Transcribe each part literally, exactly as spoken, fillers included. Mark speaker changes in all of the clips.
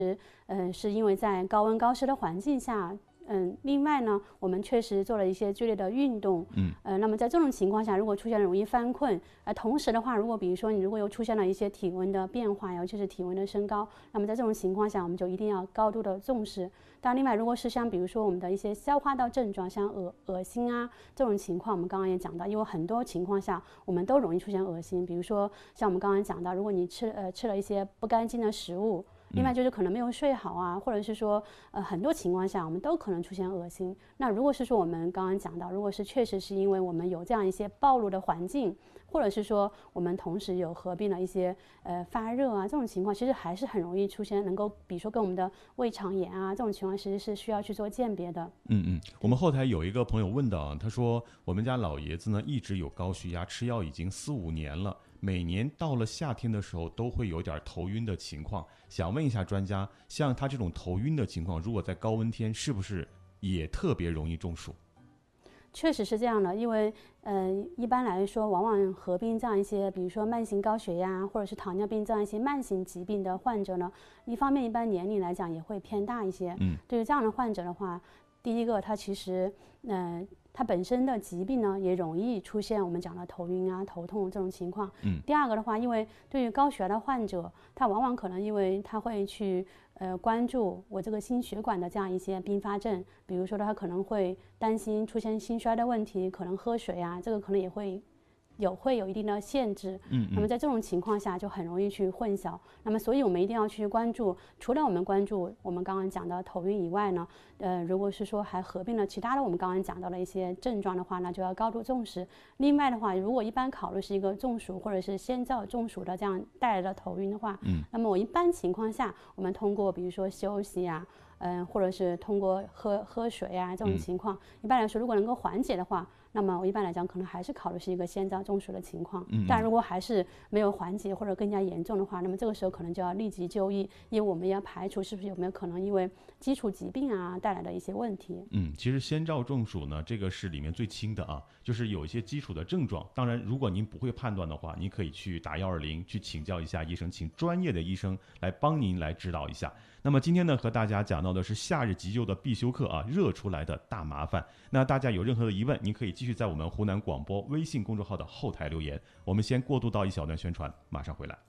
Speaker 1: 嗯，是因为在高温高湿的环境下。嗯，另外呢，我们确实做了一些剧烈的运动，嗯，呃，那么在这种情况下，如果出现了容易犯困，呃，同时的话，如果比如说你如果又出现了一些体温的变化，尤其是体温的升高，那么在这种情况下，我们就一定要高度的重视。当然，另外如果是像比如说我们的一些消化道症状，像恶恶心啊这种情况，我们刚刚也讲到，因为很多情况下我们都容易出现恶心，比如说像我们刚刚讲到，如果你吃呃吃了一些不干净的食物。另外就是可能没有睡好啊，或者是说，呃，很多情况下我们都可能出现恶心。那如果是说我们刚刚讲到，如果是确实是因为我们有这样一些暴露的环境，或者是说我们同时有合并了一些呃发热啊这种情况，其实还是很容易出现能够，比如说跟我们的胃肠炎啊这种情况，其实是需要去做鉴别的。
Speaker 2: 嗯嗯，我们后台有一个朋友问到啊，他说我们家老爷子呢一直有高血压，吃药已经四五年了。每年到了夏天的时候都会有点头晕的情况，想问一下专家，像他这种头晕的情况，如果在高温天是不是也特别容易中暑？
Speaker 1: 确实是这样的，因为呃一般来说往往合并这样一些比如说慢性高血压或者是糖尿病这样一些慢性疾病的患者呢，一方面一般年龄来讲也会偏大一些，嗯，对于这样的患者的话，第一个他其实呃它本身的疾病呢，也容易出现我们讲的头晕啊、头痛这种情况。嗯。第二个的话，因为对于高血压的患者，他往往可能因为他会去呃关注我这个心血管的这样一些并发症，比如说他可能会担心出现心衰的问题，可能喝水啊，这个可能也会。有会有一定的限制，嗯，那么在这种情况下就很容易去混淆。那么，所以我们一定要去关注，除了我们关注我们刚刚讲的头晕以外呢，呃，如果是说还合并了其他的我们刚刚讲到的一些症状的话，那就要高度重视。另外的话，如果一般考虑是一个中暑或者是先兆中暑的这样带来的头晕的话，嗯，那么我一般情况下，我们通过比如说休息啊。嗯，或者是通过喝喝水啊这种情况，嗯、一般来说，如果能够缓解的话，那么我一般来讲可能还是考虑是一个先兆中暑的情况。嗯，但如果还是没有缓解或者更加严重的话，那么这个时候可能就要立即就医，因为我们要排除是不是有没有可能因为基础疾病啊带来的一些问题。
Speaker 2: 嗯，其实先兆中暑呢，这个是里面最轻的啊，就是有一些基础的症状。当然，如果您不会判断的话，你可以去打一二零去请教一下医生，请专业的医生来帮您来指导一下。那么今天呢，和大家讲到的是夏日急救的必修课啊，热出来的大麻烦。那大家有任何的疑问，您可以继续在我们湖南广播微信公众号的后台留言。我们先过渡到一小段宣传，马上回来。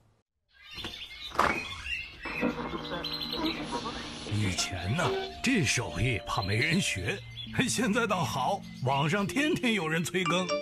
Speaker 3: 以前呢，这手艺怕没人学，现在倒好，网上天天有人催更。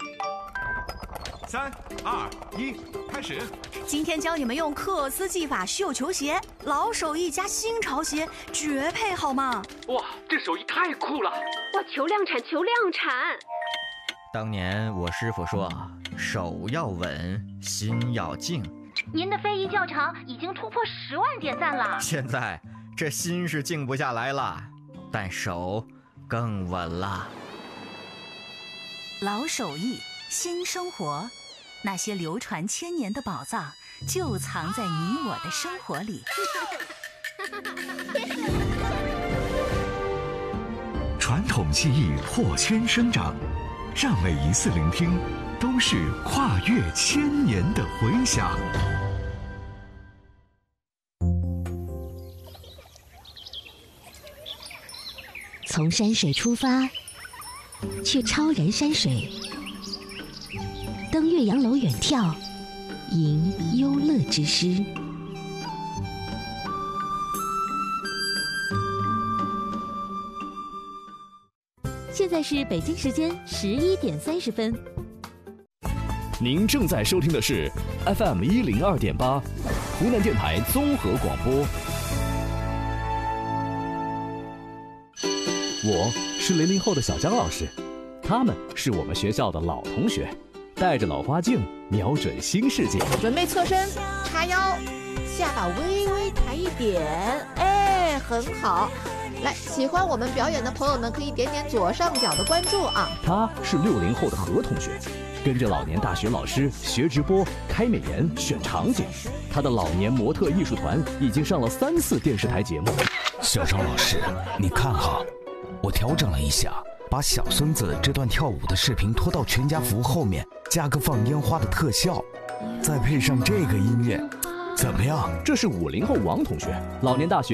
Speaker 4: 三二一，开始！
Speaker 5: 今天教你们用克斯技法绣球鞋，老手艺加新潮鞋，绝配好吗？
Speaker 6: 哇，这手艺太酷了！
Speaker 7: 哇，求量产，求量产！
Speaker 8: 当年我师傅说，手要稳，心要静。
Speaker 7: 您的非遗教程已经突破十万点赞了。
Speaker 8: 现在这心是静不下来了，但手更稳了。
Speaker 5: 老手艺，新生活。那些流传千年的宝藏，就藏在你我的生活里。
Speaker 9: 传统技艺破圈生长，让每一次聆听都是跨越千年的回响。
Speaker 10: 从山水出发，去超然山水。登岳阳楼远眺，吟幽乐之诗。现在是北京时间十一点三十分。
Speaker 11: 您正在收听的是 F M 一零二点八，湖南电台综合广播。我是零零后的小江老师，他们是我们学校的老同学。带着老花镜，瞄准新世界。
Speaker 12: 准备侧身，叉腰，下巴微微抬一点，哎，很好。来，喜欢我们表演的朋友们可以点点左上角的关注啊。
Speaker 11: 他是六零后的何同学，跟着老年大学老师学直播、开美颜、选场景。他的老年模特艺术团已经上了三次电视台节目。
Speaker 13: 小张老师，你看哈，我调整了一下。把小孙子这段跳舞的视频拖到全家福后面，加个放烟花的特效，再配上这个音乐，
Speaker 3: 怎么样？
Speaker 11: 这是五零后王同学，老年大学